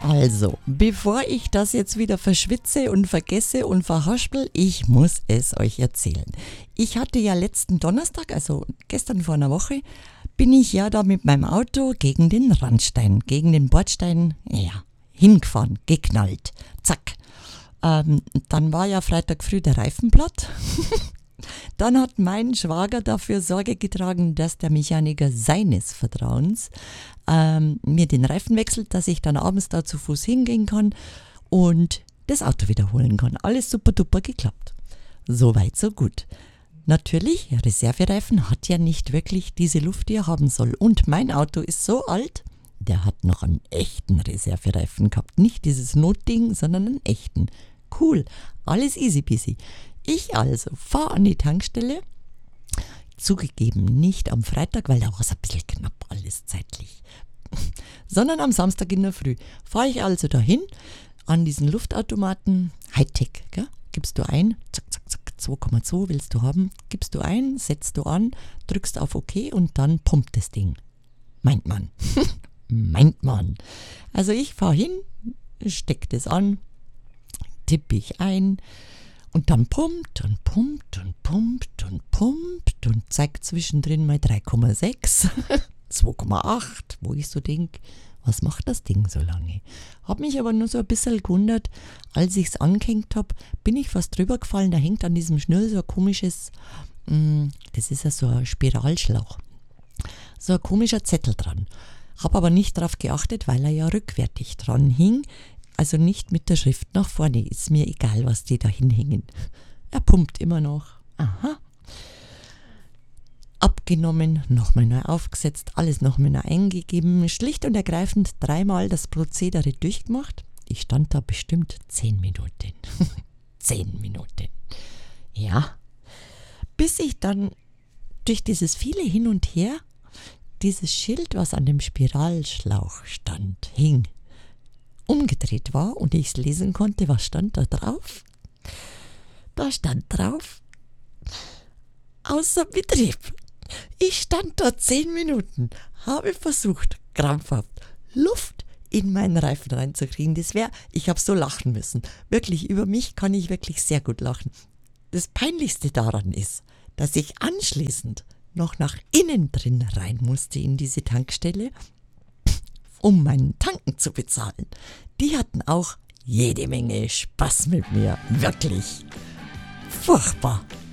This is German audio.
Also, bevor ich das jetzt wieder verschwitze und vergesse und verhaspel, ich muss es euch erzählen. Ich hatte ja letzten Donnerstag, also gestern vor einer Woche, bin ich ja da mit meinem Auto gegen den Randstein, gegen den Bordstein, hingefahren, geknallt. Zack. Dann war ja Freitag früh der Reifen platt. Dann hat mein Schwager dafür Sorge getragen, dass der Mechaniker seines Vertrauens mir den Reifen wechselt, dass ich dann abends da zu Fuß hingehen kann und das Auto wiederholen kann. Alles super duper geklappt. So weit, so gut. Natürlich, Reservereifen hat ja nicht wirklich diese Luft, die er haben soll. Und mein Auto ist so alt, der hat noch einen echten Reservereifen gehabt. Nicht dieses Notding, sondern einen echten. Cool, alles easy peasy. Ich also fahre an die Tankstelle, zugegeben nicht am Freitag, weil da war es ein bisschen knapp alles zeitlich, sondern am Samstag in der Früh. Fahre ich also dahin an diesen Luftautomaten, Hightech, gell? Gibst du ein, zack, zack, zack, 2,2 willst du haben, gibst du ein, setzt du an, drückst auf OK und dann pumpt das Ding. Meint man. Meint man. Also ich fahre hin, steck das an, tippe ich ein, und dann pumpt und pumpt und pumpt und pumpt und zeigt zwischendrin mal 3,6, 2,8, wo ich so denke, was macht das Ding so lange? Hab mich aber nur so ein bisschen gewundert, als ich es angehängt habe, bin ich fast drüber gefallen, da hängt an diesem Schnür so ein komisches, das ist ja so ein Spiralschlauch, so ein komischer Zettel dran. Hab aber nicht darauf geachtet, weil er ja rückwärtig dran hing. Also nicht mit der Schrift nach vorne, ist mir egal, was die da hinhängen. Er pumpt immer noch. Aha. Abgenommen, nochmal neu aufgesetzt, alles nochmal neu eingegeben, schlicht und ergreifend 3-mal das Prozedere durchgemacht. Ich stand da bestimmt 10 Minuten. 10 Minuten. Ja. Bis ich dann durch dieses viele Hin und Her, dieses Schild, was an dem Spiralschlauch stand, hing, umgedreht war und ich es lesen konnte, was stand da drauf? Da stand drauf, außer Betrieb. Ich stand da 10 Minuten, habe versucht, krampfhaft Luft in meinen Reifen reinzukriegen. Ich habe so lachen müssen. Wirklich, über mich kann ich wirklich sehr gut lachen. Das Peinlichste daran ist, dass ich anschließend noch nach innen drin rein musste in diese Tankstelle, um meinen Tanken zu bezahlen. Die hatten auch jede Menge Spaß mit mir. Wirklich. Furchtbar.